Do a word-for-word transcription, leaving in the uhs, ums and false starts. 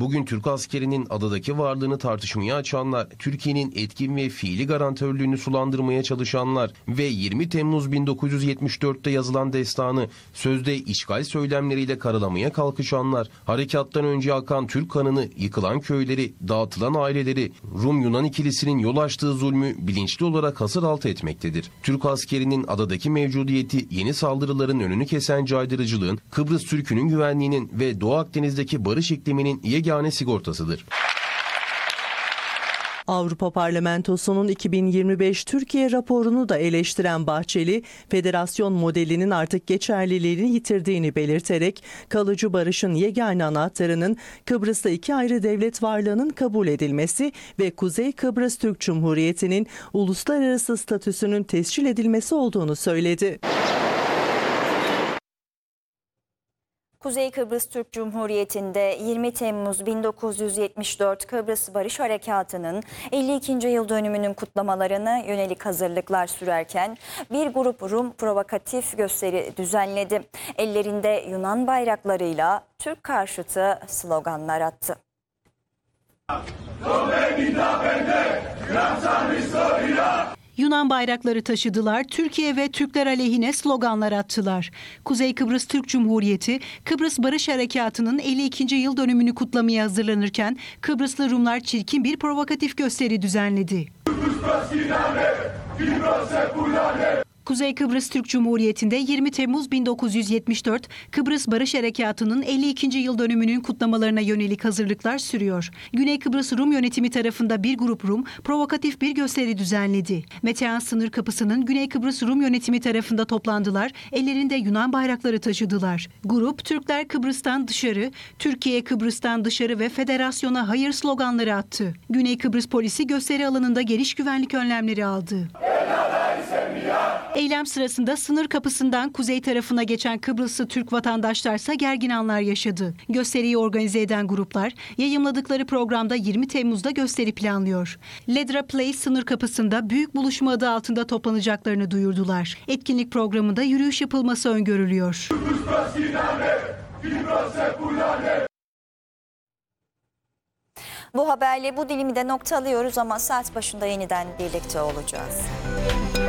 Bugün Türk askerinin adadaki varlığını tartışmaya açanlar, Türkiye'nin etkin ve fiili garantörlüğünü sulandırmaya çalışanlar ve yirmi Temmuz bin dokuz yüz yetmiş dört'te yazılan destanı sözde işgal söylemleriyle karalamaya kalkışanlar, harekattan önce akan Türk kanını, yıkılan köyleri, dağıtılan aileleri, Rum-Yunan ikilisinin yol açtığı zulmü bilinçli olarak hasır altı etmektedir. Türk askerinin adadaki mevcudiyeti yeni saldırıların önünü kesen caydırıcılığın, Kıbrıs Türk'ünün güvenliğinin ve Doğu Akdeniz'deki barış ikliminin yegane sigortasıdır. Avrupa Parlamentosu'nun iki bin yirmi beş Türkiye raporunu da eleştiren Bahçeli, federasyon modelinin artık geçerliliğini yitirdiğini belirterek, kalıcı barışın yegane anahtarının Kıbrıs'ta iki ayrı devlet varlığının kabul edilmesi ve Kuzey Kıbrıs Türk Cumhuriyeti'nin uluslararası statüsünün tescil edilmesi olduğunu söyledi. Kuzey Kıbrıs Türk Cumhuriyeti'nde yirmi Temmuz bin dokuz yüz yetmiş dört Kıbrıs Barış Harekatı'nın elli ikinci yıl dönümünün kutlamalarına yönelik hazırlıklar sürerken bir grup Rum provokatif gösteri düzenledi. Ellerinde Yunan bayraklarıyla Türk karşıtı sloganlar attı. Yunan bayrakları taşıdılar, Türkiye ve Türkler aleyhine sloganlar attılar. Kuzey Kıbrıs Türk Cumhuriyeti, Kıbrıs Barış Harekatı'nın elli ikinci yıl dönümünü kutlamaya hazırlanırken Kıbrıslı Rumlar çirkin bir provokatif gösteri düzenledi. Kuzey Kıbrıs Türk Cumhuriyeti'nde yirmi Temmuz bin dokuz yüz yetmiş dört Kıbrıs Barış Harekatı'nın elli ikinci yıl dönümünün kutlamalarına yönelik hazırlıklar sürüyor. Güney Kıbrıs Rum yönetimi tarafında bir grup Rum provokatif bir gösteri düzenledi. Metehan sınır kapısının Güney Kıbrıs Rum yönetimi tarafında toplandılar, ellerinde Yunan bayrakları taşıdılar. Grup Türkler Kıbrıs'tan dışarı, Türkiye Kıbrıs'tan dışarı ve federasyona hayır sloganları attı. Güney Kıbrıs polisi gösteri alanında geniş güvenlik önlemleri aldı. Eylem sırasında sınır kapısından kuzey tarafına geçen Kıbrıslı Türk vatandaşlarsa gergin anlar yaşadı. Gösteriyi organize eden gruplar yayımladıkları programda yirmi Temmuz'da gösteri planlıyor. Ledra Place sınır kapısında büyük buluşma adı altında toplanacaklarını duyurdular. Etkinlik programında yürüyüş yapılması öngörülüyor. Bu haberle bu dilimi de noktalıyoruz ama saat başında yeniden birlikte olacağız.